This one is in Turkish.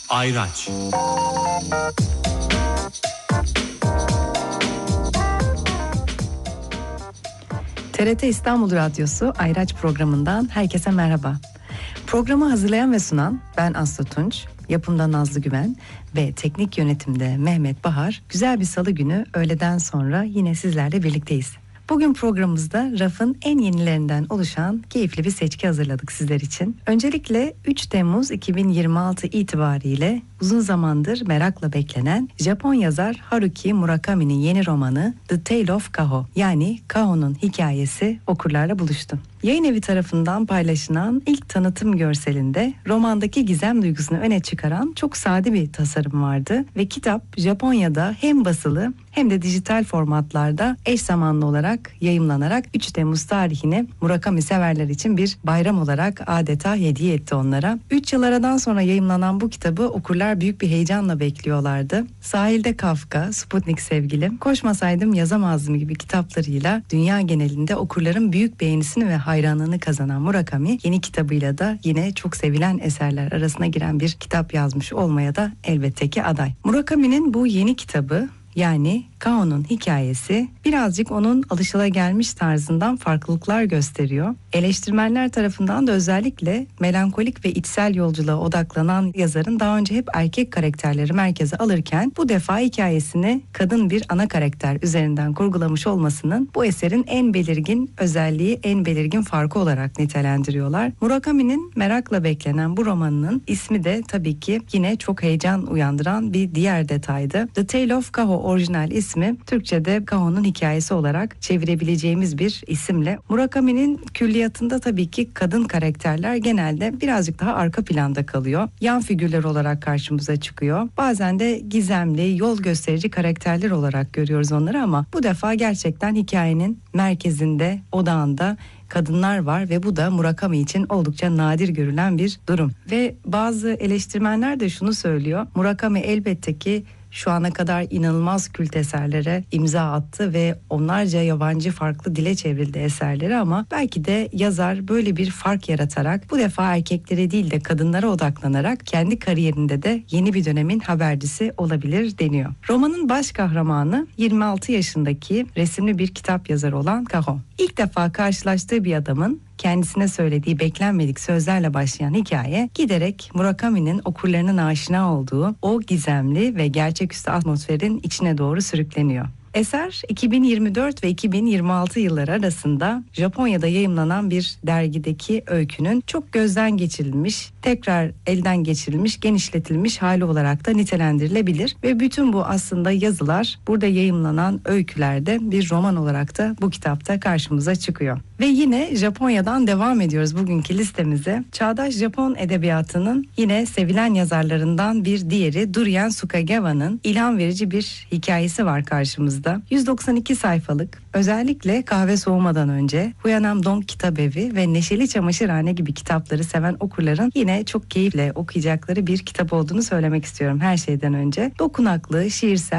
Ayraç. TRT İstanbul Radyosu Ayraç programından herkese merhaba. Programı hazırlayan ve sunan ben Aslı Tunç, yapımda Nazlı Güven ve teknik yönetimde Mehmet Bahar. Güzel bir salı günü öğleden sonra yine sizlerle birlikteyiz. Bugün programımızda rafın en yenilerinden oluşan keyifli bir seçki hazırladık sizler için. Öncelikle 3 Temmuz 2026 itibariyle uzun zamandır merakla beklenen Japon yazar Haruki Murakami'nin yeni romanı The Tale of Kaho, yani Kaho'nun hikayesi okurlarla buluştu. Yayın evi tarafından paylaşılan ilk tanıtım görselinde romandaki gizem duygusunu öne çıkaran çok sade bir tasarım vardı ve kitap Japonya'da hem basılı hem de dijital formatlarda eş zamanlı olarak yayımlanarak 3 Temmuz tarihini Murakami severler için bir bayram olarak adeta hediye etti onlara. 3 yıl aradan sonra yayımlanan bu kitabı okurlar büyük bir heyecanla bekliyorlardı. Sahilde Kafka, Sputnik Sevgilim, Koşmasaydım Yazamazdım gibi kitaplarıyla dünya genelinde okurların büyük beğenisini ve hayranlığını kazanan Murakami yeni kitabıyla da yine çok sevilen eserler arasına giren bir kitap yazmış olmaya da elbette ki aday. Murakami'nin bu yeni kitabı, yani Kaho'nun hikayesi, birazcık onun alışılagelmiş tarzından farklılıklar gösteriyor. Eleştirmenler tarafından da özellikle melankolik ve içsel yolculuğa odaklanan yazarın daha önce hep erkek karakterleri merkeze alırken bu defa hikayesini kadın bir ana karakter üzerinden kurgulamış olmasının bu eserin en belirgin özelliği, en belirgin farkı olarak nitelendiriyorlar. Murakami'nin merakla beklenen bu romanının ismi de tabii ki yine çok heyecan uyandıran bir diğer detaydı. The Tale of Kaho orijinal ismi, Türkçe'de Kaho'nun hikayesi olarak çevirebileceğimiz bir isimle. Murakami'nin külliyatında tabii ki kadın karakterler genelde birazcık daha arka planda kalıyor. Yan figürler olarak karşımıza çıkıyor. Bazen de gizemli, yol gösterici karakterler olarak görüyoruz onları ama bu defa gerçekten hikayenin merkezinde, odağında kadınlar var ve bu da Murakami için oldukça nadir görülen bir durum. Ve bazı eleştirmenler de şunu söylüyor: Murakami elbette ki şu ana kadar inanılmaz kült eserlere imza attı ve onlarca yabancı farklı dile çevrildi eserleri, ama belki de yazar böyle bir fark yaratarak bu defa erkeklere değil de kadınlara odaklanarak kendi kariyerinde de yeni bir dönemin habercisi olabilir deniyor. Romanın baş kahramanı 26 yaşındaki resimli bir kitap yazarı olan Kaho. İlk defa karşılaştığı bir adamın kendisine söylediği beklenmedik sözlerle başlayan hikaye giderek Murakami'nin okurlarının aşina olduğu o gizemli ve gerçeküstü atmosferin içine doğru sürükleniyor. Eser 2024 ve 2026 yılları arasında Japonya'da yayımlanan bir dergideki öykünün çok gözden geçirilmiş, tekrar elden geçirilmiş, genişletilmiş hali olarak da nitelendirilebilir ve bütün bu aslında yazılar burada yayımlanan öykülerde bir roman olarak da bu kitapta karşımıza çıkıyor. Ve yine Japonya'dan devam ediyoruz bugünkü listemize. Çağdaş Japon edebiyatının yine sevilen yazarlarından bir diğeri Durien Sukagawa'nın ilham verici bir hikayesi var karşımızda. 192 sayfalık, özellikle Kahve Soğumadan Önce, Huyanam Dong Kitabevi ve Neşeli Çamaşırhane gibi kitapları seven okurların yine çok keyifle okuyacakları bir kitap olduğunu söylemek istiyorum her şeyden önce. Dokunaklı, şiirsel